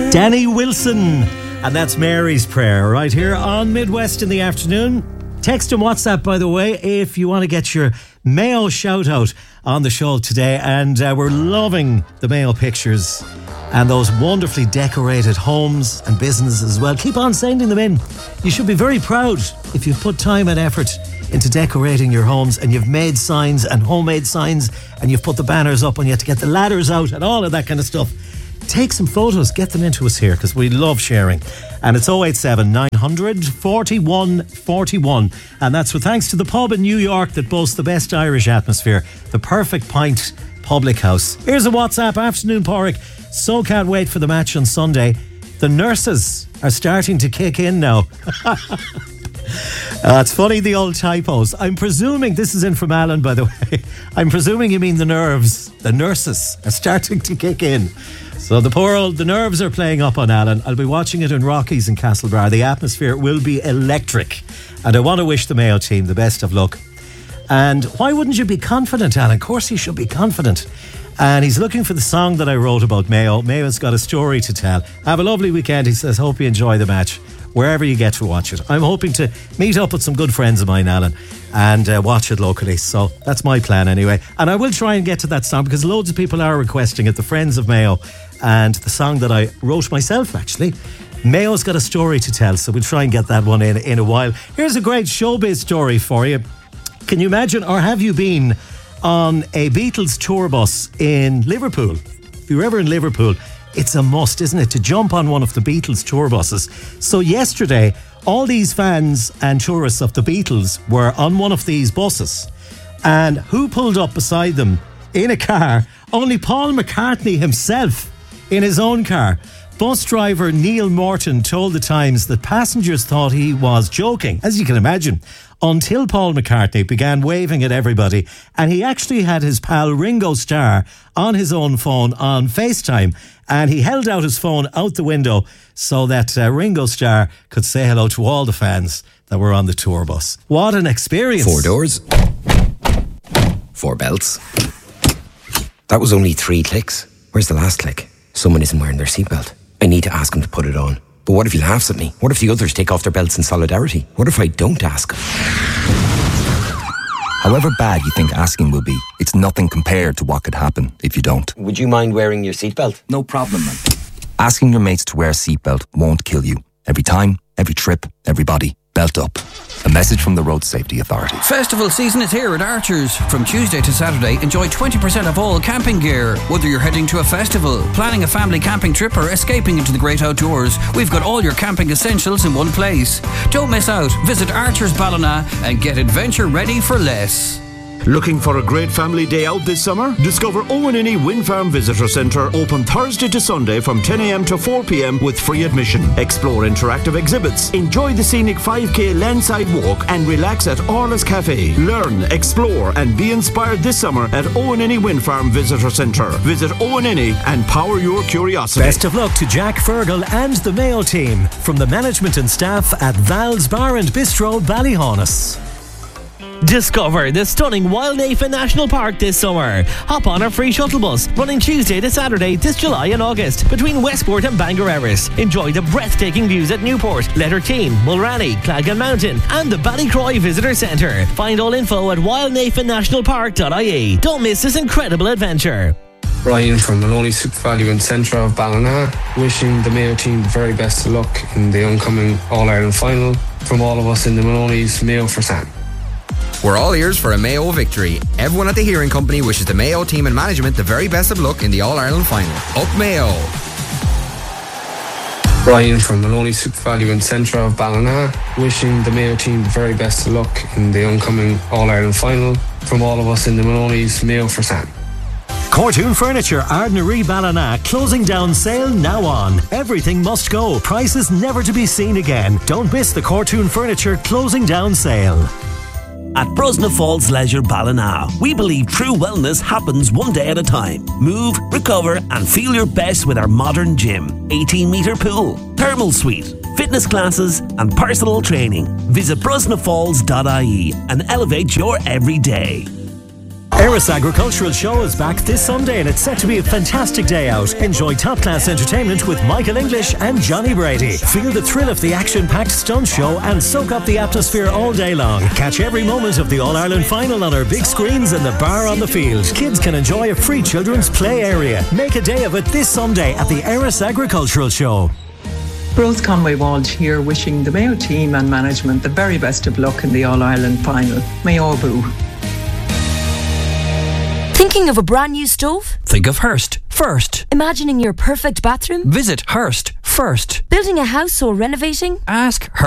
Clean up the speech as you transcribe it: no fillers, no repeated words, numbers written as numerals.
Danny Wilson. And that's Mary's Prayer right here on Midwest in the afternoon. Text and WhatsApp, by the way, if you want to get your Mayo shout out on the show today. And we're loving the Mayo pictures and those wonderfully decorated homes and businesses as well. Keep on sending them in. You should be very proud if you've put time and effort into decorating your homes and you've made signs and homemade signs and you've put the banners up and you have to get the ladders out and all of that kind of stuff. Take some photos, get them into us here because we love sharing. And it's 087 900 41 41. And that's with thanks to the pub in New York that boasts the best Irish atmosphere, the Perfect Pint Public House. Here's a WhatsApp. Afternoon, Porrick. So can't wait for the match on Sunday. The nurses are starting to kick in now. It's funny, the old typos. I'm presuming, this is in from Alan, by the way. I'm presuming you mean the nerves. The nurses are starting to kick in. So the nerves are playing up on Alan. I'll be watching it in Rockies and Castlebar. The atmosphere will be electric. And I want to wish the Mayo team the best of luck. And why wouldn't you be confident, Alan? Of course you should be confident. And he's looking for the song that I wrote about Mayo. Mayo's got a story to tell. Have a lovely weekend. He says, hope you enjoy the match wherever you get to watch it. I'm hoping to meet up with some good friends of mine, Alan, and watch it locally. So that's my plan anyway. And I will try and get to that song because loads of people are requesting it, the Friends of Mayo, and the song that I wrote myself, actually. Mayo's got a story to tell, so we'll try and get that one in a while. Here's a great showbiz story for you. Can you imagine, or have you been on a Beatles tour bus in Liverpool? If you're ever in Liverpool, it's a must, isn't it, to jump on one of the Beatles tour buses. So yesterday, all these fans and tourists of the Beatles were on one of these buses. And who pulled up beside them in a car? Only Paul McCartney himself in his own car. Bus driver Neil Morton told the Times that passengers thought he was joking, as you can imagine, until Paul McCartney began waving at everybody, and he actually had his pal Ringo Starr on his own phone on FaceTime, and he held out his phone out the window so that Ringo Starr could say hello to all the fans that were on the tour bus. What an experience. 4 doors, 4 belts. That was only 3 clicks. Where's the last click? Someone isn't wearing their seatbelt. I need to ask him to put it on. But what if he laughs at me? What if the others take off their belts in solidarity? What if I don't ask him? However bad you think asking will be, it's nothing compared to what could happen if you don't. Would you mind wearing your seatbelt? No problem, man. Asking your mates to wear a seatbelt won't kill you. Every time, every trip, everybody, belt up. A message from the Road Safety Authority. Festival season is here at Archers. From Tuesday to Saturday, enjoy 20% off all camping gear. Whether you're heading to a festival, planning a family camping trip, or escaping into the great outdoors, we've got all your camping essentials in one place. Don't miss out. Visit Archers Ballina and get adventure ready for less. Looking for a great family day out this summer? Discover Owenini Wind Farm Visitor Centre, open Thursday to Sunday from 10 a.m. to 4 p.m. with free admission. Explore interactive exhibits, enjoy the scenic 5k landside walk and relax at Orla's Cafe. Learn, explore and be inspired this summer at Owenini Wind Farm Visitor Centre. Visit Owenini and power your curiosity. Best of luck to Jack Fergal and the Mayo team from the management and staff at Val's Bar and Bistro, Ballyhonus. Discover the stunning Wildnafen National Park this summer. Hop on our free shuttle bus running Tuesday to Saturday this July and August between Westport and Bangor Erris. Enjoy the breathtaking views at Newport, Letterkeene, Mulranny, Cladgan Mountain and the Ballycroy Visitor Centre. Find all info at wildnafennationalpark.ie. Don't miss this incredible adventure. Ryan from Maloney Super Value and Centre of Ballina, wishing the Mayo team the very best of luck in the oncoming All-Ireland final. From all of us in the Maloney's, Mayo for Sam. We're all ears for a Mayo victory. Everyone at the Hearing Company wishes the Mayo team and management the very best of luck in the All-Ireland final. Up Mayo! Ryan from Maloney Super Value and Centre of Ballina, wishing the Mayo team the very best of luck in the oncoming All-Ireland final. From all of us in the Maloney's, Mayo for Sam. Cortoon Furniture, Ardnaree, Ballina, closing down sale now on. Everything must go. Prices never to be seen again. Don't miss the Cortoon Furniture closing down sale. At Brosna Falls Leisure Ballina, we believe true wellness happens one day at a time. Move, recover and feel your best with our modern gym, 18-metre pool, thermal suite, fitness classes and personal training. Visit brosnafalls.ie and elevate your everyday. Eris Agricultural Show is back this Sunday and it's set to be a fantastic day out. Enjoy top-class entertainment with Michael English and Johnny Brady. Feel the thrill of the action-packed stunt show and soak up the atmosphere all day long. Catch every moment of the All-Ireland final on our big screens in the bar on the field. Kids can enjoy a free children's play area. Make a day of it this Sunday at the Eris Agricultural Show. Rose Conway Walsh here, wishing the Mayo team and management the very best of luck in the All-Ireland final. Mayo Boo. Thinking of a brand new stove? Think of Hearst first. Imagining your perfect bathroom? Visit Hearst first. Building a house or renovating? Ask Hearst.